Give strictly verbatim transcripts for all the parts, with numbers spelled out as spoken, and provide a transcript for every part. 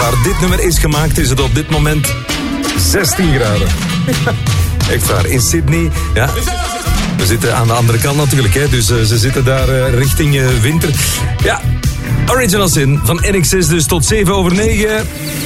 waar dit nummer is gemaakt, is het op dit moment zestien graden. Echt waar, in Sydney. Ja. We zitten aan de andere kant natuurlijk, hè, dus uh, ze zitten daar uh, richting uh, winter. Ja, Original Sin van N X S dus tot zeven over negen.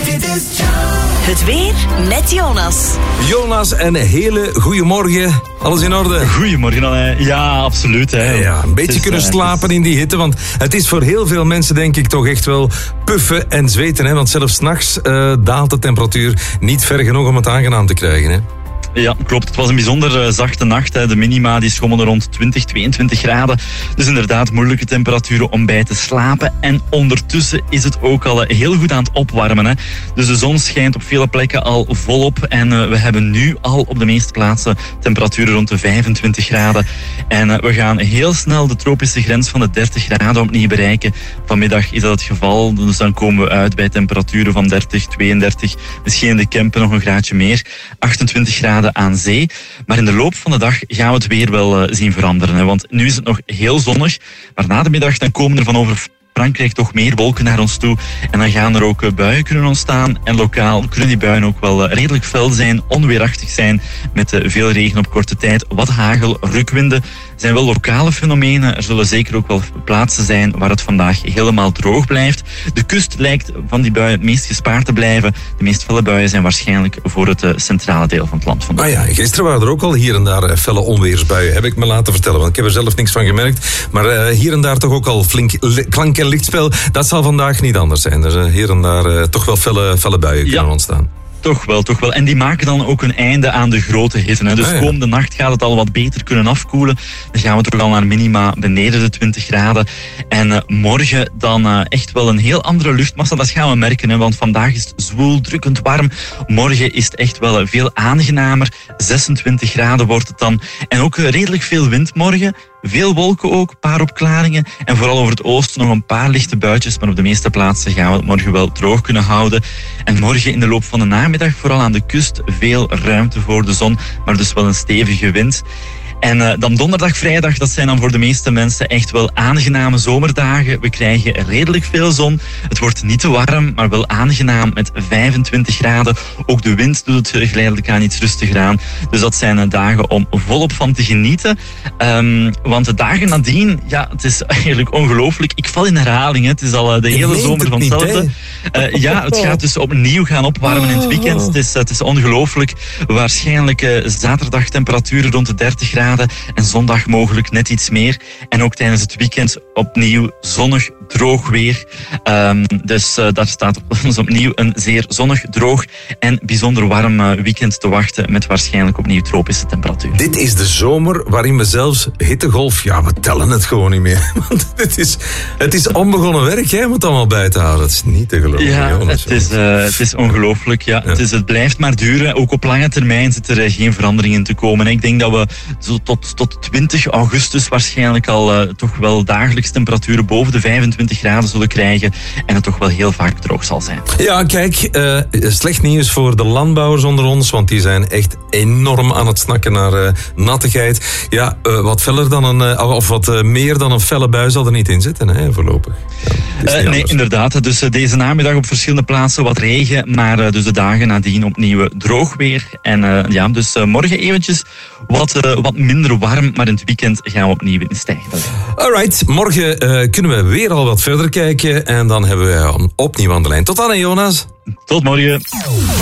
Het weer met Jonas. Jonas, een hele goede morgen. Alles in orde? Goedemorgen, Alain. Ja, absoluut. Hè. Ja, een beetje is, kunnen uh, slapen in die hitte, want het is voor heel veel mensen denk ik toch echt wel puffen en zweten. Hè, want zelfs 's nachts uh, daalt de temperatuur niet ver genoeg om het aangenaam te krijgen. Hè. Ja, klopt. Het was een bijzonder uh, zachte nacht. Hè. De minima die schommelden rond twintig, tweeëntwintig graden. Dus inderdaad moeilijke temperaturen om bij te slapen. En ondertussen is het ook al uh, heel goed aan het opwarmen. Hè. Dus de zon schijnt op vele plekken al volop. En uh, we hebben nu al op de meeste plaatsen temperaturen rond de vijfentwintig graden. En uh, we gaan heel snel de tropische grens van de dertig graden opnieuw bereiken. Vanmiddag is dat het geval. Dus dan komen we uit bij temperaturen van dertig, tweeëndertig. Misschien in de Kempen nog een graadje meer. achtentwintig graden aan zee. Maar in de loop van de dag gaan we het weer wel uh, zien veranderen. Hè, want nu is het nog heel zonnig. Maar na de middag dan komen er van over Frankrijk toch meer wolken naar ons toe. En dan gaan er ook uh, buien kunnen ontstaan. En lokaal kunnen die buien ook wel uh, redelijk fel zijn, onweerachtig zijn. Met uh, veel regen op korte tijd. Wat hagel, rukwinden. Zijn wel lokale fenomenen. Er zullen zeker ook wel plaatsen zijn waar het vandaag helemaal droog blijft. De kust lijkt van die buien het meest gespaard te blijven. De meest felle buien zijn waarschijnlijk voor het uh, centrale deel van het land vandaag. Ah ja, gisteren waren er ook al hier en daar felle onweersbuien, heb ik me laten vertellen. Want ik heb er zelf niks van gemerkt. Maar uh, hier en daar toch ook al flink li- klank- en lichtspel. Dat zal vandaag niet anders zijn. Er zijn hier en daar uh, toch wel felle, felle buien kunnen ja. ontstaan. Toch wel, toch wel. En die maken dan ook een einde aan de grote hitte. Hè. Dus ah, ja. komende nacht gaat het al wat beter kunnen afkoelen. Dan gaan we toch al naar minima beneden de twintig graden. En uh, morgen dan uh, echt wel een heel andere luchtmassa. Dat gaan we merken, hè, want vandaag is het zwoel, drukkend warm. Morgen is het echt wel uh, veel aangenamer. zesentwintig graden wordt het dan. En ook uh, redelijk veel wind morgen. Veel wolken ook, een paar opklaringen. En vooral over het oosten nog een paar lichte buitjes. Maar op de meeste plaatsen gaan we het morgen wel droog kunnen houden. En morgen in de loop van de namiddag, vooral aan de kust, veel ruimte voor de zon. Maar dus wel een stevige wind. En uh, dan donderdag, vrijdag, dat zijn dan voor de meeste mensen echt wel aangename zomerdagen. We krijgen redelijk veel zon. Het wordt niet te warm, maar wel aangenaam met vijfentwintig graden. Ook de wind doet het geleidelijk aan iets rustiger aan. Dus dat zijn uh, dagen om volop van te genieten. Um, want de dagen nadien, ja, het is eigenlijk ongelooflijk. Ik val in herhaling, hè. Het is al uh, de hele zomer van hetzelfde. Uh, ja, het gaat dus opnieuw gaan opwarmen in het weekend. Het is, uh, het is ongelooflijk. Waarschijnlijk uh, zaterdag temperaturen rond de dertig graden. En zondag mogelijk net iets meer. En ook tijdens het weekend opnieuw zonnig, droog weer. Um, dus uh, daar staat ons opnieuw een zeer zonnig, droog en bijzonder warm uh, weekend te wachten. Met waarschijnlijk opnieuw tropische temperaturen. Dit is de zomer waarin we zelfs hittegolf... Ja, we tellen het gewoon niet meer. Want het is, het is onbegonnen werk, hè, om het allemaal bij te houden. Het is niet te geloven. Ja, Jonas, het, is, uh, het is ongelooflijk. Ja. Ja. Het, is, het blijft maar duren. Ook op lange termijn zit er uh, geen verandering in te komen. Ik denk dat we zo tot, tot twintig augustus waarschijnlijk al uh, toch wel dagelijks temperaturen boven de vijfentwintig graden zullen krijgen. En het toch wel heel vaak droog zal zijn. Ja, kijk, uh, slecht nieuws voor de landbouwers onder ons. Want die zijn echt enorm aan het snakken naar uh, nattigheid. Ja, uh, wat feller dan een, uh, of wat uh, meer dan een felle bui zal er niet in zitten, hè, voorlopig. Ja, uh, nee, inderdaad. Dus uh, deze namiddag op verschillende plaatsen wat regen. Maar uh, dus de dagen nadien opnieuw droog weer. En uh, ja, dus uh, morgen eventjes wat, uh, wat minder warm. Maar in het weekend gaan we opnieuw in stijgen. Alright, morgen uh, kunnen we weer al wat verder kijken. En dan hebben we uh, opnieuw aan de lijn. Tot dan, hè, Jonas. Tot morgen.